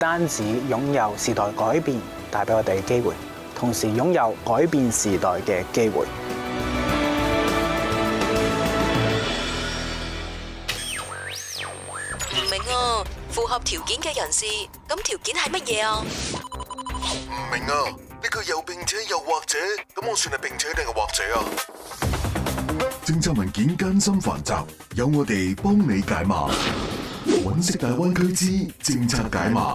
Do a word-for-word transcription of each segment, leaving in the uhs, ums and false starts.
單止擁有時代改變帶俾我哋嘅機會，同時擁有改變時代嘅機會。 唔明啊，符合條件嘅人士，咁條件係乜嘢啊？ 唔明啊，呢個又並且又或者，咁我算係並且定係或者啊？政策文件艱辛繁雜，有我哋幫你解碼。揾食大灣區之政策解碼。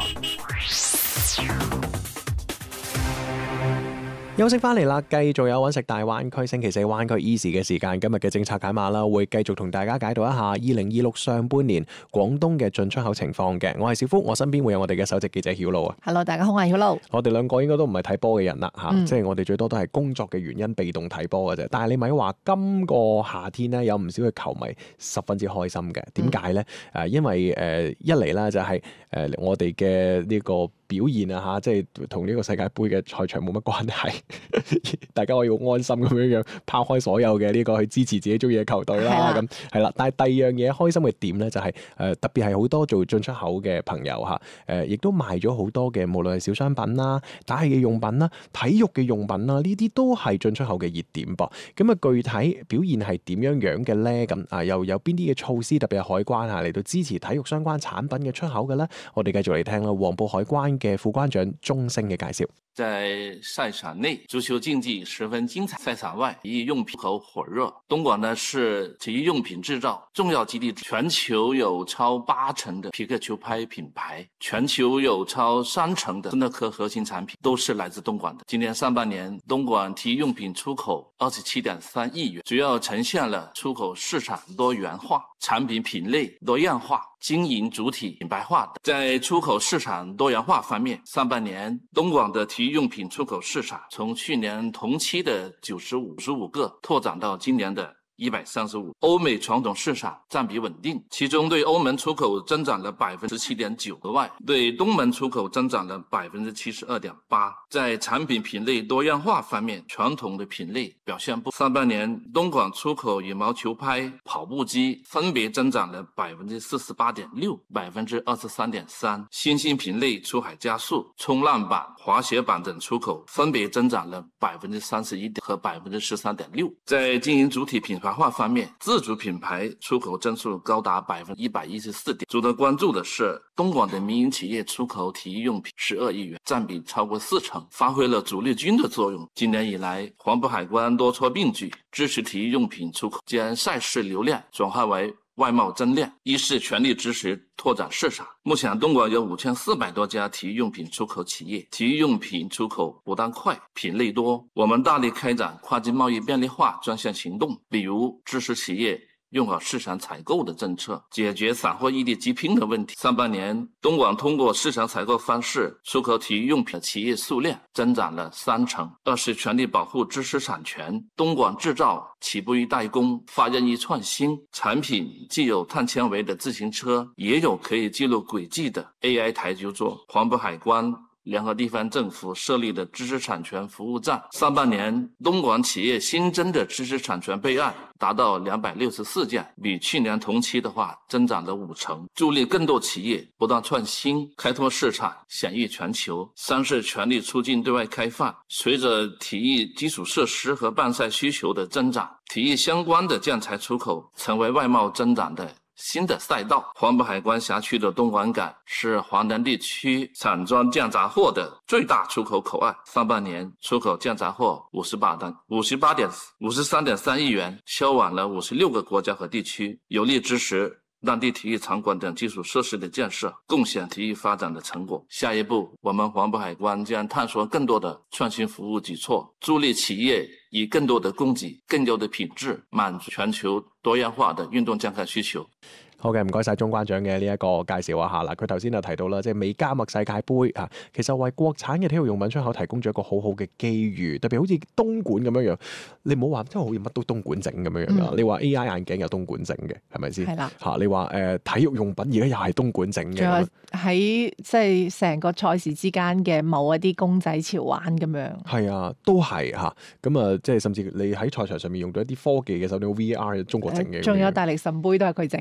休息翻嚟啦，繼續有揾食大灣區星期四灣區 Easy 嘅時間，今日嘅政策解碼啦，會繼續同大家解讀一下二零二六上半年廣東嘅進出口情況嘅。我係小福，我身邊會有我哋嘅首席記者曉露啊。 Hello， 大家好，我係曉露。 我哋兩個應該都唔係睇波嘅人啦吓， 嗯、 即係我哋最多都係工作嘅原因被動睇波嘅啫。但係你咪話今個夏天呢，有唔少嘅球迷十分之開心嘅，點解呢？誒、嗯，因為誒、呃、一嚟啦就係誒我哋嘅呢個表現啊吓，即係同呢個世界盃嘅賽場冇乜關係。大家可以好安心咁樣樣拋開所有嘅呢個去支持自己中意嘅球隊啦，咁係啦。但係第二樣嘢開心嘅點咧，就係、是、誒、呃、特別係好多做進出口嘅朋友吓，誒、呃、亦都賣咗好多嘅，無論係小商品啦、打氣嘅用品啦、體育嘅用品啦，呢啲都係進出口嘅熱點噃。咁啊，具體表現係點樣樣嘅咧？咁啊，又有邊啲嘅措施，特別係海關啊嚟到支持體育相關產品嘅出口嘅咧？我哋繼續嚟聽啦，黃埔海關嘅副關長鐘聲嘅介紹。 在賽場內，足球競技十分精彩；賽場外，體育用品出口火熱。東莞呢是體育用品製造重要基地，全球有超八成的匹克球拍品牌，全球有超三成的斯諾克核心產品都是來自東莞的。今年上半年，東莞體育用品出口二十七點三億元，主要呈現了出口市場多元化、產品品類多樣化、經營主體品牌化的。在出口市場多元化方面，上半年東莞的體育用品出口市場從去年同期的九十五十五個拓展到今年的一百三十五。歐美傳統市場佔比穩定，其中對歐盟出口增長了百分之七點九，額外對東盟出口增長了百分之七十二點八。在產品品類多樣化方面，傳統的品類表現不。上半年東莞出口羽毛球拍、跑步機分別增長了百分之四十八點六、百分之二十三點三。新興品類出海加速，衝浪板、滑雪板等出口分別增長了百分之三十一點和百分之十三點六。在經營主體品牌化方面，自主品牌出口增速高達百分之一百一十四點。值得關注的是，東莞的民營企業出口體育用品十二億元，佔比超過四成，發揮了主力軍的作用。今年以來，黃埔海關多措並舉，支持體育用品出口，將賽事流量轉化為外貿增量，一是全力支持拓展市場。目前東莞有五千四百多家體育用品出口企業，體育用品出口不但快，品類多。我們大力開展跨境貿易便利化專項行動，比如支持企業用好市場採購的政策，解決散貨異地積拼的問題。上半年，東莞通過市場採購方式出口體育用品的企業數量增長了三成。二是全力保護知識產權，東莞製造起步於代工，發展於創新，產品既有碳纖維的自行車，也有可以記錄軌跡的 A I 台球桌。黃埔海關聯合地方政府設立的知識產權服務站，上半年東莞企業新增的知識產權備案達到兩百六十四件，比去年同期的話增長了五成，助力更多企業不斷創新，開拓市場，享譽全球。三是全力促進對外開放，隨着體育基礎設施和辦賽需求的增長，體育相關的建材出口成為外貿增長的新的賽道。黃埔海關轄區的東莞港是華南地區散裝建雜貨的最大出口口岸，上半年出口建雜貨五十八單五十八點五十三點三億元，銷往了五十六個國家和地區，有力支持當地體育場館等基礎設施的建設，貢獻體育發展的成果。下一步，我們黃埔海關將探索更多的創新服務舉措，助力企業以更多的供給、更優的品質，滿足全球多樣化的運動健康需求。 好嘅，唔該晒鐘關長嘅呢一個介紹一下啦。佢頭先就提到啦，即係未加墨世界盃啊，其實為國產嘅體育用品出口提供咗一個好好嘅機遇，特別好似東莞咁樣樣，你唔好話真係好似乜都東莞整咁樣樣啊！嗯、你話 A I 眼鏡有東莞整嘅，係咪先？係啦嚇，你話誒、呃、體育用品而家又係東莞整嘅，仲有喺即係成個賽事之間嘅某一啲公仔潮玩咁樣。係啊，都係嚇，咁啊，即係甚至你喺賽場上面用到一啲科技嘅手錶 V R 中國整嘅， 仲有大力神杯都係佢整嘅。 啊，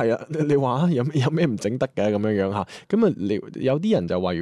係啊，你話有有咩唔整得嘅咁樣樣嚇？咁啊，你有啲人就話。